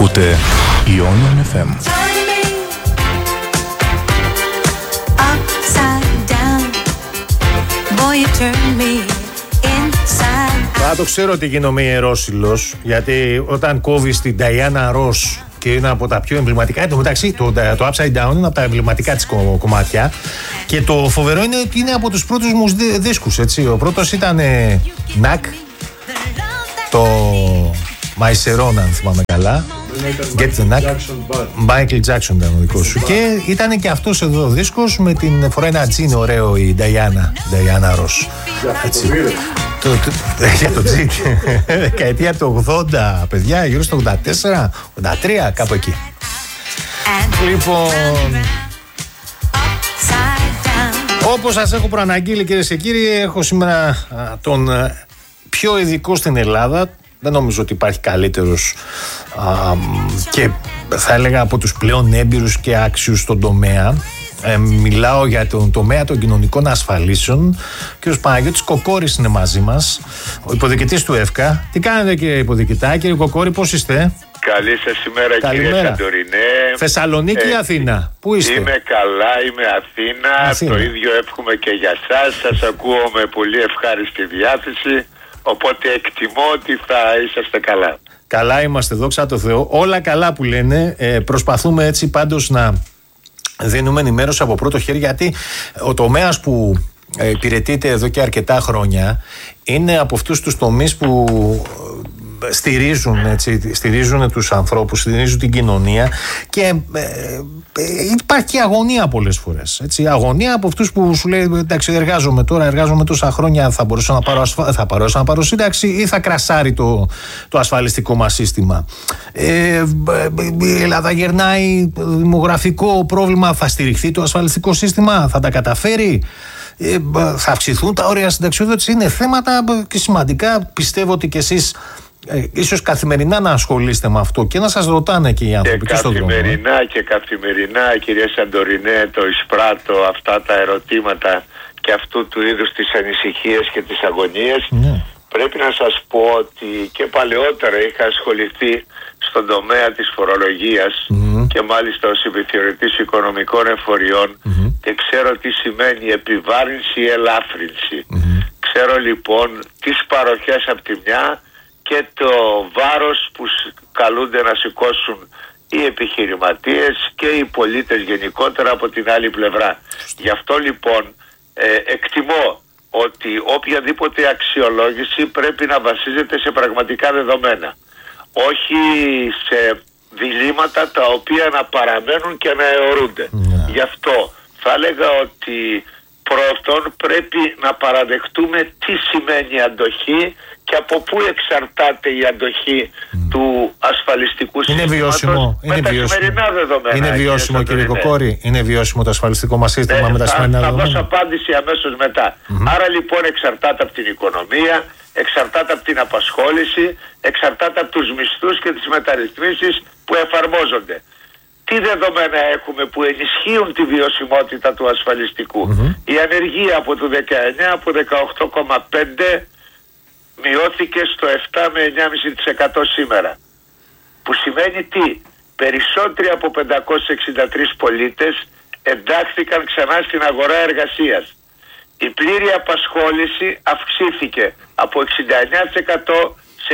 Ακούτε Ionian FM. Το ξέρω ότι γίνομαι ιερόσυλος, γιατί όταν κόβεις την Diana Ross και είναι από τα πιο εμβληματικά, εντωμεταξύ το Upside Down είναι από τα εμβληματικά της κομμάτια, και το φοβερό είναι ότι είναι από τους πρώτους μου δίσκους, έτσι. Ο πρώτος ήταν Knack, το My Seron, αν θυμάμαι καλά. Get the Knack. Michael Jackson ήταν ο δικός σου. Και ήταν και αυτός εδώ ο δίσκος, με την φορά ένα τζιν ωραίο η Diana Ross. Για το τζιν. Δεκαετία του 80, παιδιά, γύρω στο 84, 83, κάπου εκεί. Λοιπόν, όπως σας έχω προαναγγείλει, κυρίες και κύριοι, έχω σήμερα τον πιο ειδικό στην Ελλάδα. Δεν νομίζω ότι υπάρχει καλύτερος και θα έλεγα από τους πλέον έμπειρους και άξιους στον τομέα. Μιλάω για τον τομέα των κοινωνικών ασφαλίσεων. Ο κ. Παναγιώτης Κοκόρης είναι μαζί μας, ο υποδιοικητής του ΕΦΚΑ. Τι κάνετε, κύριε υποδιοικητά? Κύριε Κοκόρη, πώς είστε? Καλή σας ημέρα, κύριε Σαντορινέ. Θεσσαλονίκη ή Αθήνα? Πού είστε? Είμαι καλά, είμαι Αθήνα. Το ίδιο εύχομαι και για σας. Σας ακούω με πολύ ευχάριστη διάθεση, οπότε εκτιμώ ότι θα είσαστε καλά. Καλά είμαστε, δόξα τω Θεώ. Όλα καλά που λένε. Προσπαθούμε έτσι πάντως να δίνουμε ενημέρωση από πρώτο χέρι, γιατί ο τομέας που υπηρετείται εδώ και αρκετά χρόνια είναι από αυτούς τους τομείς που στηρίζουν τους ανθρώπους, στηρίζουν την κοινωνία, και υπάρχει και αγωνία πολλές φορές, έτσι. Αγωνία από αυτούς που σου λέει, εντάξει, εργάζομαι τόσα χρόνια, θα μπορούσα να πάρω σύνταξη ή θα κρασάρει το ασφαλιστικό μας σύστημα. Η Ελλάδα γερνάει, δημογραφικό πρόβλημα, θα στηριχθεί το ασφαλιστικό σύστημα, θα τα καταφέρει? Θα αυξηθούν τα όρια συνταξιοδότηση? Είναι θέματα και σημαντικά. Πιστεύω ότι κι εσείς ίσως καθημερινά να ασχολείστε με αυτό και να σας ρωτάνε και οι άνθρωποι και στον δρόμο. Καθημερινά, κυρία Σαντορινέ, το εισπράττω αυτά τα ερωτήματα και αυτού του είδους τις ανησυχίες και τις αγωνίες. Ναι. Πρέπει να σας πω ότι και παλαιότερα είχα ασχοληθεί στον τομέα της φορολογίας και μάλιστα ως επιθεωρητής οικονομικών εφοριών, και ξέρω τι σημαίνει επιβάρυνση ή ελάφρυνση. Ξέρω λοιπόν τις παροχές από τη μια και το βάρος που καλούνται να σηκώσουν οι επιχειρηματίες και οι πολίτες γενικότερα από την άλλη πλευρά. Γι' αυτό λοιπόν εκτιμώ ότι οποιαδήποτε αξιολόγηση πρέπει να βασίζεται σε πραγματικά δεδομένα, όχι σε διλήμματα τα οποία να παραμένουν και να αιωρούνται. Γι' αυτό θα έλεγα ότι πρώτον πρέπει να παραδεχτούμε τι σημαίνει αντοχή και από πού εξαρτάται η αντοχή του ασφαλιστικού συστήματος με τα σημερινά δεδομένα. Είναι βιώσιμο, κύριε Κοκόρη? Είναι βιώσιμο το ασφαλιστικό μας σύστημα με τα σημερινά δεδομένα? Θα δώσω απάντηση αμέσως μετά. Άρα λοιπόν εξαρτάται από την οικονομία, εξαρτάται από την απασχόληση, εξαρτάται από τους μισθούς και τις μεταρρυθμίσεις που εφαρμόζονται. Τι δεδομένα έχουμε που ενισχύουν τη βιωσιμότητα του ασφαλιστικού? Η ανεργία από το 19 από 18,5 μειώθηκε στο 7 με 9,5% σήμερα. Που σημαίνει τι? Περισσότεροι από 563 πολίτες εντάχθηκαν ξανά στην αγορά εργασίας. Η πλήρη απασχόληση αυξήθηκε από 69% σε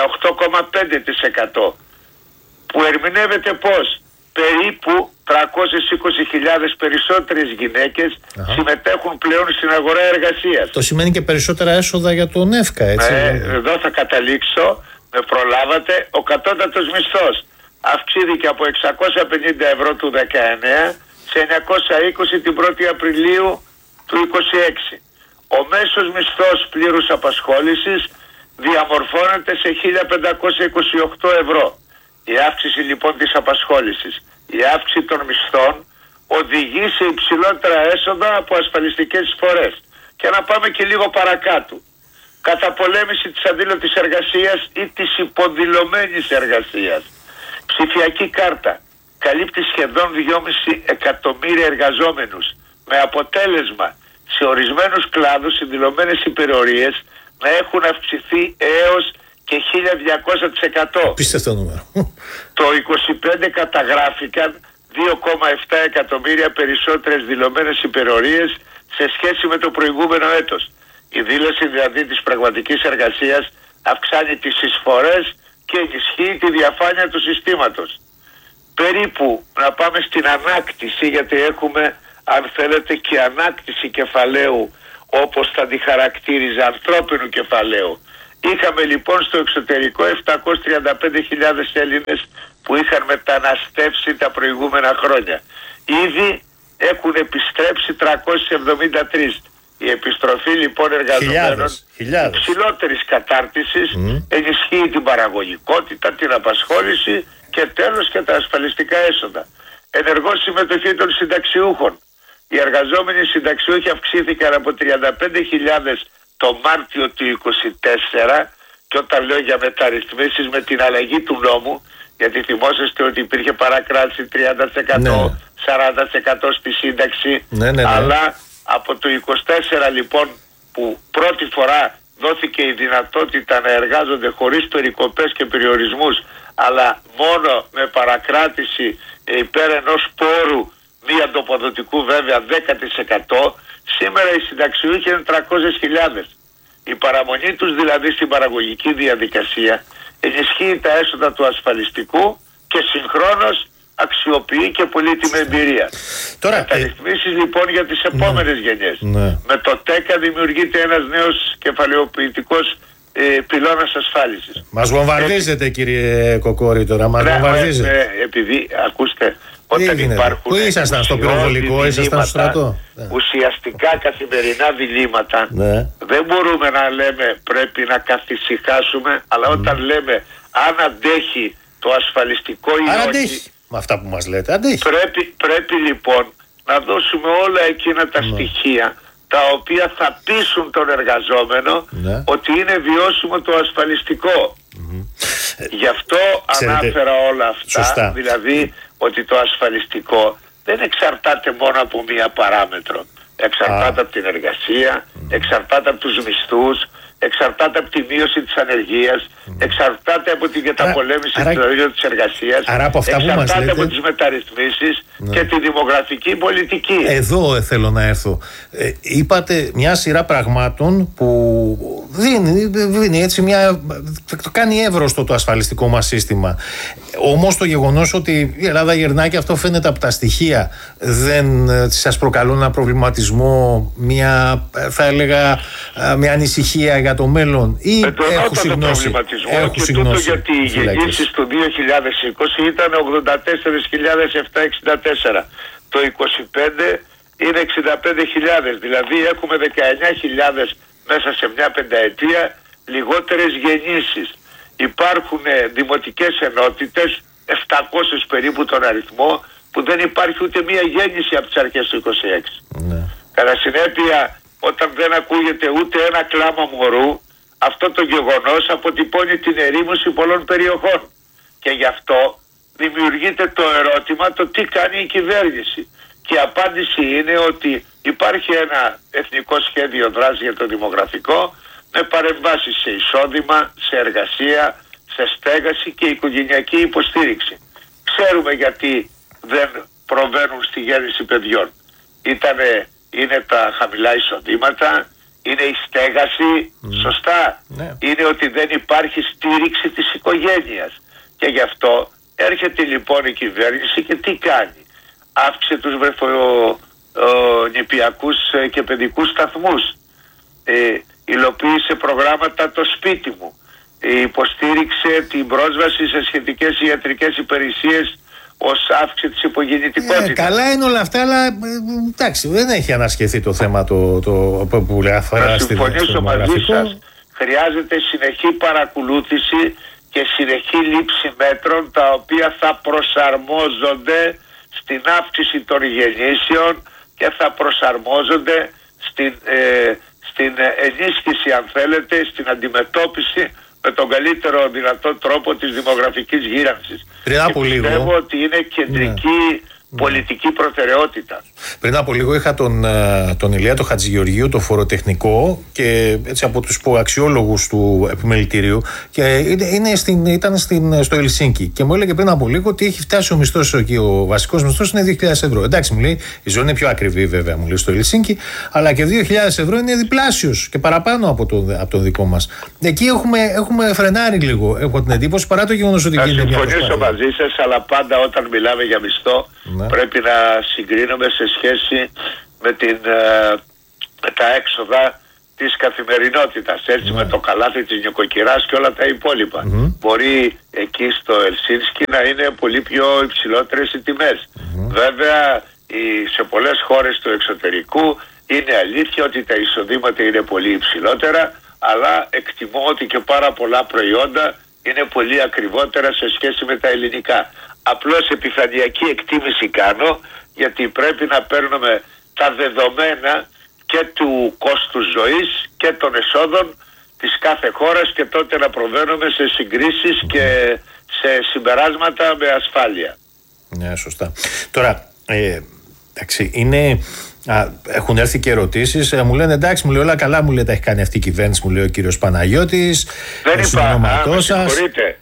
78,5%. Που ερμηνεύεται πώς? Περίπου 320.000 περισσότερες γυναίκες συμμετέχουν πλέον στην αγορά εργασίας. Το σημαίνει και περισσότερα έσοδα για τον ΕΦΚΑ, έτσι? Εδώ θα καταλήξω, με προλάβατε. Ο κατώτατος μισθός αυξήθηκε από 650 ευρώ του 19 σε 920 την 1η Απριλίου του 26. Ο μέσος μισθός πλήρους απασχόλησης διαμορφώνεται σε 1.528 ευρώ. Η αύξηση λοιπόν της απασχόλησης, η αύξηση των μισθών οδηγεί σε υψηλότερα έσοδα από ασφαλιστικές εισφορές. Και να πάμε και λίγο παρακάτω. Καταπολέμηση της αδήλωτης εργασίας ή της υποδηλωμένης εργασίας. Ψηφιακή κάρτα καλύπτει σχεδόν 2,5 εκατομμύρια εργαζόμενους, με αποτέλεσμα σε ορισμένους κλάδους οι δηλωμένες υπερορίες να έχουν αυξηθεί έως και 1200%. Απίστευτο νούμερο. Το 25 καταγράφηκαν 2,7 εκατομμύρια περισσότερες δηλωμένες υπερορίες σε σχέση με το προηγούμενο έτος. Η δήλωση δηλαδή της πραγματικής εργασίας αυξάνει τις εισφορές και ενισχύει τη διαφάνεια του συστήματος. Περίπου να πάμε στην ανάκτηση, γιατί έχουμε, αν θέλετε, και ανάκτηση κεφαλαίου, όπως θα τη χαρακτήριζε, ανθρώπινου κεφαλαίου. Είχαμε λοιπόν στο εξωτερικό 735.000 Έλληνες που είχαν μεταναστεύσει τα προηγούμενα χρόνια. Ήδη έχουν επιστρέψει 373. Η επιστροφή λοιπόν εργαζομένων υψηλότερης κατάρτισης ενισχύει την παραγωγικότητα, την απασχόληση και τέλος και τα ασφαλιστικά έσοδα. Ενεργός συμμετοχή των συνταξιούχων. Οι εργαζόμενοι συνταξιούχοι αυξήθηκαν από 35.000 το Μάρτιο του 2024, και όταν λέω για μεταρρυθμίσεις με την αλλαγή του νόμου, γιατί θυμόσαστε ότι υπήρχε παράκραση 30%, 40% στη σύνταξη, αλλά από το 24 λοιπόν που πρώτη φορά δόθηκε η δυνατότητα να εργάζονται χωρίς περικοπές και περιορισμούς, αλλά μόνο με παρακράτηση υπέρ ενός πόρου μη αντοποδοτικού βέβαια 10%, σήμερα οι συνταξιούχοι είναι 300.000. Η παραμονή τους δηλαδή στην παραγωγική διαδικασία ενισχύει τα έσοδα του ασφαλιστικού και συγχρόνως αξιοποιεί και πολύτιμη εμπειρία. Μεταρρυθμίσεις λοιπόν για τις επόμενες γενιές. Με το ΤΕΚΑ δημιουργείται ένας νέος κεφαλαιοποιητικός πυλώνας ασφάλισης. Μας βομβαρδίζετε κύριε Κοκόρη τώρα, μας βομβαρδίζετε. Επειδή, ακούστε, όταν υπάρχουν... Πού ήσασταν, στο πυροβολικό, ήσασταν στο στρατό? Ουσιαστικά καθημερινά διλήμματα, δεν μπορούμε να λέμε πρέπει να καθησυχάσουμε, αλλά όταν λέμε αν αντέχει το ασφαλιστικό ή όχι, με αυτά που μας λέτε, αντέχει. Πρέπει λοιπόν να δώσουμε όλα εκείνα τα στοιχεία τα οποία θα πείσουν τον εργαζόμενο ότι είναι βιώσιμο το ασφαλιστικό. Γι' αυτό ανάφερα όλα αυτά. Σωστά. Δηλαδή ότι το ασφαλιστικό δεν εξαρτάται μόνο από μία παράμετρο. Εξαρτάται από την εργασία, εξαρτάται από τους μισθούς, εξαρτάται από τη μείωση της ανεργίας, εξαρτάται από την καταπολέμηση της εργασίας, εξαρτάται από τις μεταρρυθμίσεις και τη δημογραφική πολιτική. Εδώ θέλω να έρθω. Είπατε μια σειρά πραγμάτων που δίνει έτσι το κάνει εύρωστο το ασφαλιστικό μας σύστημα. Όμως το γεγονός ότι η Ελλάδα γερνάει, και αυτό φαίνεται από τα στοιχεία, δεν σας προκαλούν ένα προβληματισμό, θα έλεγα μια ανησυχία για το μέλλον, ή έχουν συγνώσει? Και τούτο γιατί οι γεννήσεις του 2020 ήταν 84.764. Το 2025 είναι 65.000. Δηλαδή έχουμε 19.000 μέσα σε μια πενταετία λιγότερες γεννήσεις. Υπάρχουν δημοτικές ενότητες, 700 περίπου τον αριθμό, που δεν υπάρχει ούτε μία γέννηση από τις αρχές του 26. Κατά συνέπεια, όταν δεν ακούγεται ούτε ένα κλάμα μωρού, αυτό το γεγονός αποτυπώνει την ερήμωση πολλών περιοχών. Και γι' αυτό δημιουργείται το ερώτημα το τι κάνει η κυβέρνηση. Και η απάντηση είναι ότι υπάρχει ένα εθνικό σχέδιο δράσης για το δημογραφικό, με παρεμβάσεις σε εισόδημα, σε εργασία, σε στέγαση και οικογενειακή υποστήριξη. Ξέρουμε γιατί δεν προβαίνουν στη γέννηση παιδιών. Είναι τα χαμηλά εισοδήματα, είναι η στέγαση, σωστά. Είναι ότι δεν υπάρχει στήριξη της οικογένειας. Και γι' αυτό έρχεται λοιπόν η κυβέρνηση και τι κάνει? Αύξησε τους νηπιακούς και παιδικούς σταθμούς. Υλοποίησε προγράμματα το σπίτι μου. Υποστήριξε την πρόσβαση σε σχετικές ιατρικές υπηρεσίες ως αύξηση της υπογεννητικότητας. Καλά είναι όλα αυτά, αλλά εντάξει, δεν έχει ανασχεθεί το θέμα που αφορά στην δημογραφικό. Θα συμφωνήσω μαζί σας. Χρειάζεται συνεχή παρακολούθηση και συνεχή λήψη μέτρων, τα οποία θα προσαρμόζονται στην αύξηση των γεννήσεων και θα προσαρμόζονται στην ενίσχυση, αν θέλετε, στην αντιμετώπιση με τον καλύτερο δυνατό τρόπο της δημογραφικής γύρανσης. Πιστεύω ότι είναι κεντρική πολιτική προτεραιότητα. Πριν από λίγο είχα τον Ηλία το Χατζηγεωργίου, το φοροτεχνικό, και έτσι από τους αξιόλογους του επιμελητηρίου, και ήταν στο Ελσίνκι, και μου έλεγε πριν από λίγο ότι έχει φτάσει ο μισθός εκεί, ο βασικός μισθός είναι 2.000 ευρώ. Εντάξει, μου λέει, η ζωή είναι πιο ακριβή βέβαια, μου λέει, στο Ελσίνκι, αλλά και 2.000 ευρώ είναι διπλάσιος και παραπάνω από το δικό μας. Εκεί έχουμε φρενάρει λίγο, έχω την εντύπωση, παρά το γεγονός ότι γίνεται μια προσπάθεια. Θα συμφωνήσω μαζί σας, αλλά πάντα όταν μιλάμε για μισθό, πρέπει να συγκρίνουμε σε σχέση με τα έξοδα της καθημερινότητας, έτσι, με το καλάθι της νοικοκυράς και όλα τα υπόλοιπα. Μπορεί εκεί στο Ελσίνσκι να είναι πολύ πιο υψηλότερες οι τιμές. Βέβαια, σε πολλές χώρες του εξωτερικού είναι αλήθεια ότι τα εισοδήματα είναι πολύ υψηλότερα, αλλά εκτιμώ ότι και πάρα πολλά προϊόντα είναι πολύ ακριβότερα σε σχέση με τα ελληνικά. Απλώς επιφανειακή εκτίμηση κάνω, γιατί πρέπει να παίρνουμε τα δεδομένα και του κόστους ζωής και των εσόδων της κάθε χώρας, και τότε να προβαίνουμε σε συγκρίσεις και σε συμπεράσματα με ασφάλεια. Ναι, σωστά. Τώρα, εντάξει, έχουν έρθει και ερωτήσεις, μου λένε εντάξει, μου λέει όλα καλά, μου λέει τα έχει κάνει αυτή η κυβέρνηση, μου λέει ο κύριος Παναγιώτης, δεν είπα, με συγχωρείτε,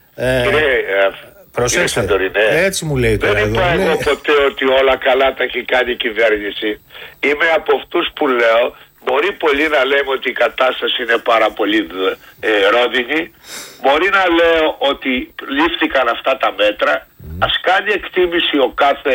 προσέξτε, έτσι μου λέει τώρα. Δεν είπα εγώ ποτέ ότι όλα καλά τα έχει κάνει η κυβέρνηση. Είμαι από αυτούς που λέω, μπορεί πολύ να λέμε ότι η κατάσταση είναι πάρα πολύ ρόδινη, μπορεί να λέω ότι λήφθηκαν αυτά τα μέτρα, ας κάνει εκτίμηση ο κάθε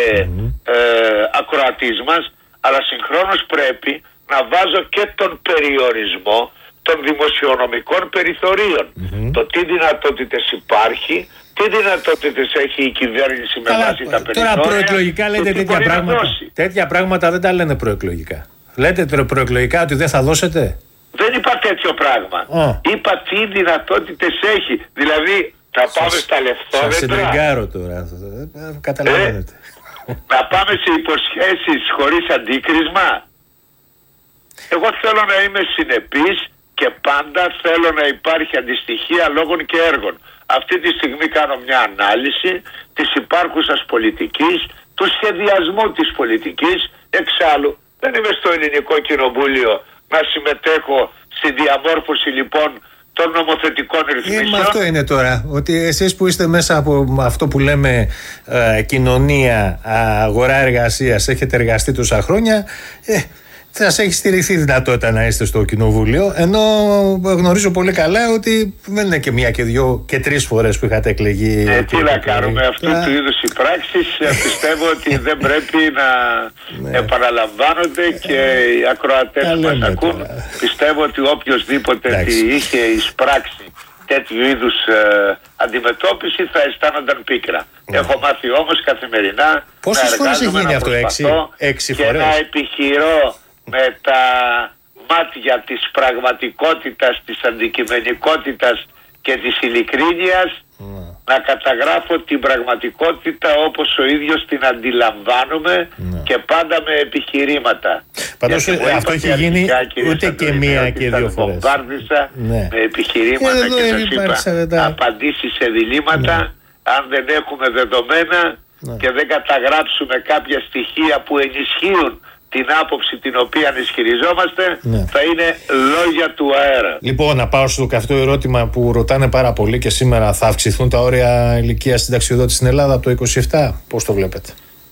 ακροατής μας, αλλά συγχρόνως πρέπει να βάζω και τον περιορισμό των δημοσιονομικών περιθωρίων. Το τι δυνατότητες υπάρχει, τι δυνατότητες έχει η κυβέρνηση με βάση τα περιθώρια. Τώρα προεκλογικά λέτε τέτοια πράγματα δεν τα λένε προεκλογικά. Λέτε προεκλογικά ότι δεν θα δώσετε. Δεν είπα τέτοιο πράγμα. Είπα τι δυνατότητες έχει. Δηλαδή θα πάμε στα λεφτόδεντρα. Σας συντριγκάρω τώρα. Καταλαβαίνετε. Να πάμε σε υποσχέσεις χωρίς αντίκρισμα. Εγώ θέλω να είμαι συνεπής και πάντα θέλω να υπάρχει αντιστοιχεία λόγων και έργων. Αυτή τη στιγμή κάνω μια ανάλυση της υπάρχουσας πολιτικής, του σχεδιασμού της πολιτικής. Εξάλλου δεν είμαι στο Ελληνικό Κοινοβούλιο να συμμετέχω στη διαμόρφωση λοιπόν των νομοθετικών ρυθμίσεων. Αυτό είναι τώρα, ότι εσείς που είστε μέσα από αυτό που λέμε κοινωνία, αγορά εργασίας, έχετε εργαστεί τόσα χρόνια, σας έχει στηριχθεί δυνατότητα να είστε στο κοινοβούλιο, ενώ γνωρίζω πολύ καλά ότι δεν είναι και μία και δύο και τρεις φορές που είχατε εκλεγεί. Τι να κάνουμε, αυτού του είδους οι πράξεις πιστεύω ότι δεν πρέπει να επαναλαμβάνονται, και οι ακροατές που μας ακούν πιστεύω ότι οποιοσδήποτε είχε εισπράξει τέτοιου είδους αντιμετώπιση θα αισθάνονταν πίκρα. Έχω μάθει όμως καθημερινά πόσες φορές έχει γίνει αυτό, 6 και να επιχειρώ με τα μάτια της πραγματικότητας, της αντικειμενικότητας και της ειλικρίνειας να καταγράφω την πραγματικότητα όπως ο ίδιος την αντιλαμβάνομαι και πάντα με επιχειρήματα. Πάντως αυτό έχει γίνει ούτε και μία και δύο φορές. Βομβάρδισα με επιχειρήματα και σας είπα απαντήσεις σε διλήμματα. Αν δεν έχουμε δεδομένα και δεν καταγράψουμε κάποια στοιχεία που ενισχύουν την άποψη την οποία ισχυριζόμαστε, θα είναι λόγια του αέρα. Λοιπόν, να πάω στο καυτό ερώτημα που ρωτάνε πάρα πολύ και σήμερα. Θα αυξηθούν τα όρια ηλικίας συνταξιοδότησης στην Ελλάδα από το 27? Πώς το βλέπετε?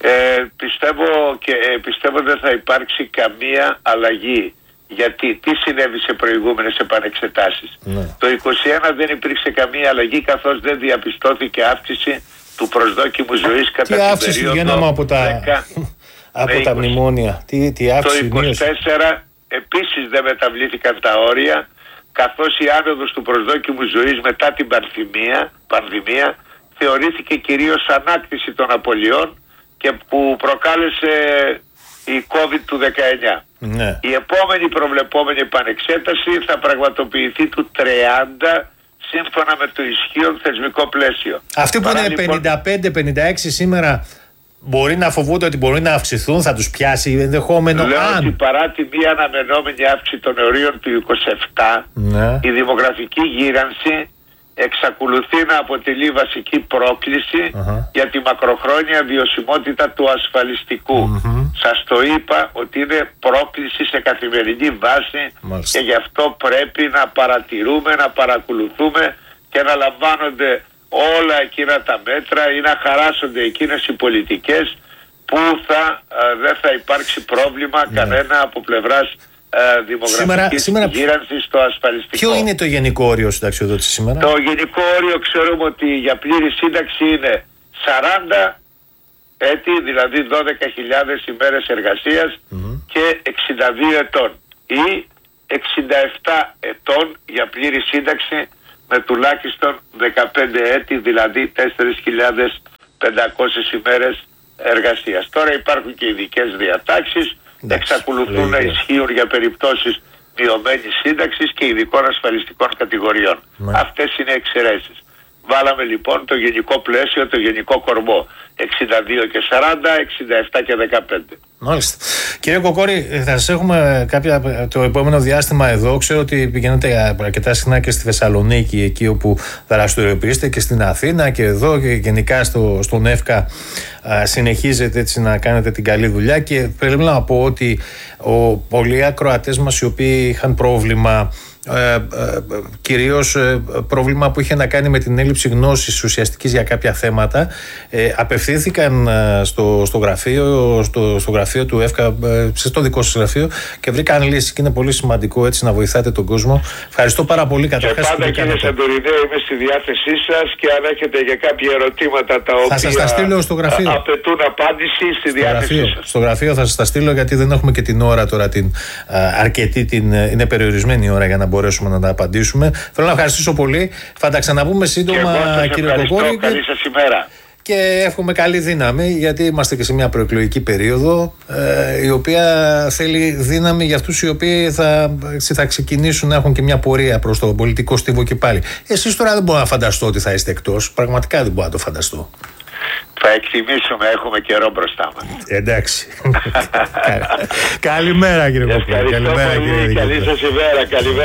Πιστεύω δεν θα υπάρξει καμία αλλαγή. Γιατί τι συνέβη σε προηγούμενες επανεξετάσεις? Το 21 δεν υπήρξε καμία αλλαγή, καθώς δεν διαπιστώθηκε αύξηση του προσδόκιμου ζωής κατά την περίοδο 10 από τα μνημόνια. Τι αύξηση? Το 24 επίσης δεν μεταβλήθηκαν τα όρια, καθώς η άνοδος του προσδόκιμου ζωής μετά την πανδημία θεωρήθηκε κυρίως ανάκτηση των απολειών και που προκάλεσε η COVID του 19. Η επόμενη προβλεπόμενη επανεξέταση θα πραγματοποιηθεί του 30 σύμφωνα με το ισχύον θεσμικό πλαίσιο. Αυτοί που είναι 55-56 σήμερα μπορεί να φοβούνται ότι μπορεί να αυξηθούν, θα τους πιάσει ενδεχόμενο? Λέω ότι παρά τη μία αναμενόμενη αύξηση των ορίων του 27, η δημογραφική γύρανση εξακολουθεί να αποτελεί βασική πρόκληση για τη μακροχρόνια βιωσιμότητα του ασφαλιστικού Σας το είπα ότι είναι πρόκληση σε καθημερινή βάση. Μάλιστα. Και γι' αυτό πρέπει να παρατηρούμε, να παρακολουθούμε και να λαμβάνονται όλα εκείνα τα μέτρα ή να χαράσσονται εκείνες οι πολιτικές που δεν θα υπάρξει πρόβλημα κανένα από πλευράς δημογραφικής γύρανσης στο ασφαλιστικό. Ποιο είναι το γενικό όριο συνταξιοδότηση σήμερα? Το γενικό όριο ξέρουμε ότι για πλήρη σύνταξη είναι 40 έτη, δηλαδή 12.000 ημέρες εργασίας και 62 ετών ή 67 ετών για πλήρη σύνταξη με τουλάχιστον 15 έτη, δηλαδή 4.500 ημέρες εργασίας. Τώρα υπάρχουν και ειδικές διατάξεις, εξακολουθούν να ισχύουν για περιπτώσεις μειωμένης σύνταξης και ειδικών ασφαλιστικών κατηγοριών. Αυτές είναι εξαιρέσεις. Βάλαμε λοιπόν το γενικό πλαίσιο, το γενικό κορμό. 62 και 40, 67 και 15. Μάλιστα. Κύριε Κοκόρη, θα σας έχουμε το επόμενο διάστημα εδώ. Ξέρω ότι πηγαίνετε αρκετά συχνά και στη Θεσσαλονίκη, εκεί όπου δραστηριοποιήσετε, και στην Αθήνα και εδώ, και γενικά στον ΕΦΚΑ συνεχίζετε έτσι να κάνετε την καλή δουλειά. Και πρέπει να πω ότι πολλοί ακροατές μας οι οποίοι είχαν πρόβλημα, κυρίως πρόβλημα που είχε να κάνει με την έλλειψη γνώσης ουσιαστικής για κάποια θέματα, απευθύνθηκαν στο γραφείο του ΕΦΚΑ, στο δικό σας γραφείο, και βρήκαν λύσεις, και είναι πολύ σημαντικό έτσι να βοηθάτε τον κόσμο. Ευχαριστώ πάρα πολύ. Και πάντα, κύριε Σαντορινέ, είμαι στη διάθεσή σας, και αν έχετε για κάποια ερωτήματα τα οποία θα σας τα στείλω στο γραφείο. Απαιτούν απάντηση, στη διάθεσή σας. Στο γραφείο θα σας τα στείλω, γιατί δεν έχουμε και την ώρα τώρα είναι περιορισμένη η ώρα για να μπορέσουμε να τα απαντήσουμε. Θέλω να ευχαριστήσω πολύ. Θα τα ξαναπούμε σύντομα, κύριε Κοκόρη. Καλή σας ημέρα. Και εύχομαι καλή δύναμη, γιατί είμαστε και σε μια προεκλογική περίοδο, η οποία θέλει δύναμη για αυτούς οι οποίοι θα ξεκινήσουν να έχουν και μια πορεία προς το πολιτικό στίβο και πάλι. Εσείς τώρα δεν μπορώ να φανταστώ ότι θα είστε εκτός. Πραγματικά δεν μπορώ να το φανταστώ. Θα εκτιμήσουμε, έχουμε καιρό μπροστά μας. Εντάξει. Καλημέρα, κύριε Κοκόρη. Καλή σας ημέρα.